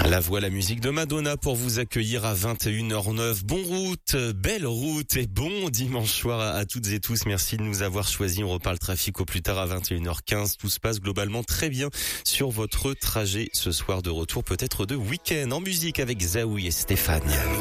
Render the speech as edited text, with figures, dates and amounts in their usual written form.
La voix, la musique de Madonna pour vous accueillir à 21h09. Bon route, belle route et bon dimanche soir à toutes et tous. Merci de nous avoir choisis. On reparle trafic au plus tard à 21h15. Tout se passe globalement très bien sur votre trajet ce soir de retour, peut-être de week-end en musique avec Zaoui et Stéphane.